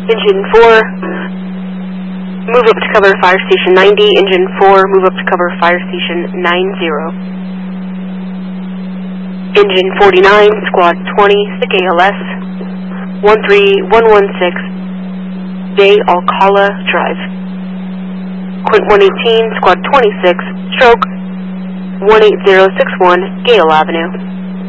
Engine 4, move up to cover Fire Station 90. Engine 4, move up to cover Fire Station 90. Engine 49, Squad 20, SICK ALS, 13116, Bay Alcala Drive. Quint 118, Squad 26, stroke 18061, Gale Avenue.